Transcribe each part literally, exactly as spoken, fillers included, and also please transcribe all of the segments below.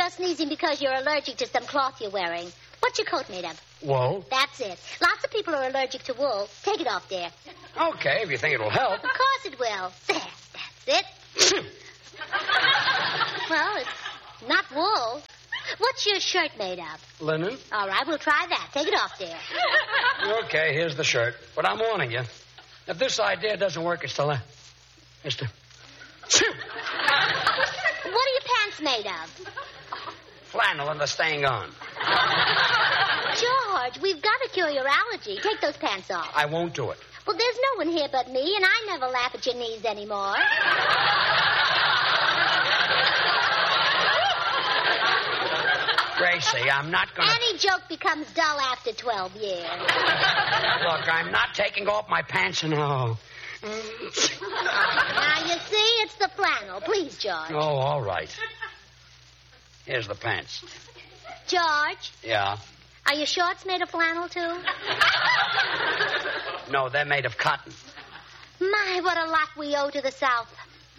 you're sneezing because you're allergic to some cloth you're wearing. What's your coat made of? Wool. That's it. Lots of people are allergic to wool. Take it off there. Okay, if you think it'll help. Of course it will. There, that's it. Well, it's not wool. What's your shirt made of? Linen. All right, we'll try that. Take it off there. Okay, here's the shirt. But I'm warning you. If this idea doesn't work, it's the last. It's the... What are your pants made of? Flannel and the staying on. George, we've got to cure your allergy. Take those pants off. I won't do it. Well, there's no one here but me, and I never laugh at your knees anymore. Gracie, I'm not going to... Any joke becomes dull after twelve years. Look, I'm not taking off my pants and all. Now, you see, it's the flannel. Please, George. Oh, all right. Here's the pants. George? Yeah? Are your shorts made of flannel, too? No, they're made of cotton. My, what a lot we owe to the South.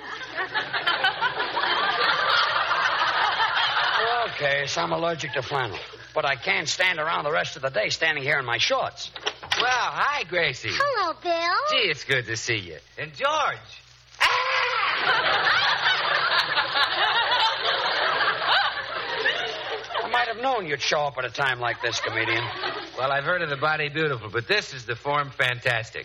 Okay, so I'm allergic to flannel. But I can't stand around the rest of the day standing here in my shorts. Well, hi, Gracie. Hello, Bill. Gee, it's good to see you. And George. I might have known you'd show up at a time like this, comedian. Well, I've heard of the body beautiful, but this is the form fantastic.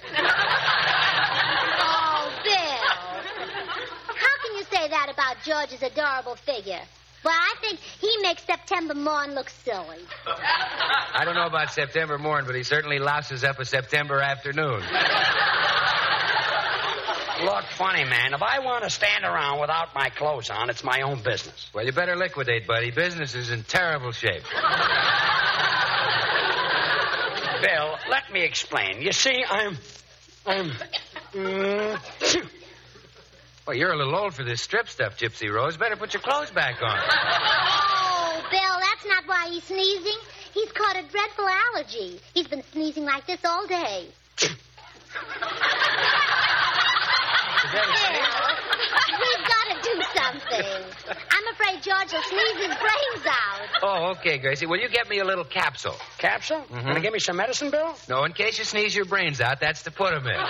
Oh, Bill. How can you say that about George's adorable figure? Well, I think he makes September morn look silly. I don't know about September morn, but he certainly louses up a September afternoon. Look, funny, man. If I want to stand around without my clothes on, it's my own business. Well, you better liquidate, buddy. Business is in terrible shape. Bill, let me explain. You see, I'm... I'm... Mm, well, you're a little old for this strip stuff, Gypsy Rose. Better put your clothes back on. Oh, Bill, that's not why he's sneezing. He's caught a dreadful allergy. He's been sneezing like this all day. Bill, we've got to do something. I'm afraid George will sneeze his brains out. Oh, okay, Gracie. Will you get me a little capsule? Capsule? Mm-hmm. Gonna give me some medicine, Bill? No, in case you sneeze your brains out, that's to put them in.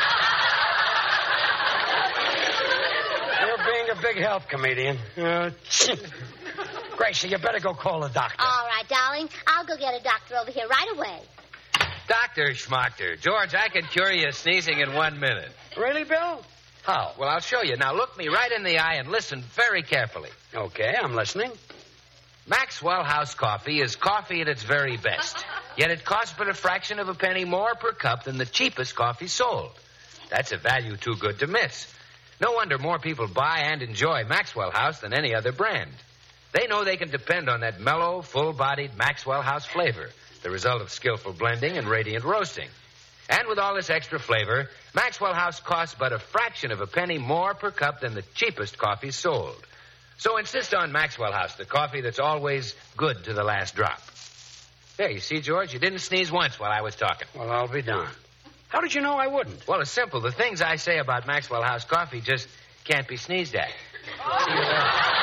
You're being a big help, comedian. Uh, Gracie, you better go call the doctor. All right, darling. I'll go get a doctor over here right away. Doctor Schmachter. George, I can cure you of sneezing in one minute. Really, Bill? How? Well, I'll show you. Now, look me right in the eye and listen very carefully. Okay, I'm listening. Maxwell House coffee is coffee at its very best. Yet it costs but a fraction of a penny more per cup than the cheapest coffee sold. That's a value too good to miss. No wonder more people buy and enjoy Maxwell House than any other brand. They know they can depend on that mellow, full-bodied Maxwell House flavor, the result of skillful blending and radiant roasting. And with all this extra flavor, Maxwell House costs but a fraction of a penny more per cup than the cheapest coffee sold. So insist on Maxwell House, the coffee that's always good to the last drop. There, you see, George, you didn't sneeze once while I was talking. Well, I'll be darned. How did you know I wouldn't? Well, it's simple. The things I say about Maxwell House coffee just can't be sneezed at.